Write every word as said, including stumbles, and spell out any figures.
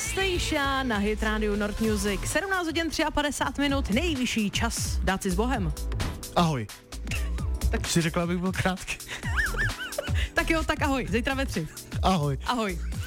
Anastasia na Hit Radio Nord Music. sedmnáct hodin padesát tři minut, nejvyšší čas dát si s Bohem. Ahoj. Tak si řekla, abych byl krátký. Tak jo, tak ahoj, zítra ve tři. Ahoj. Ahoj.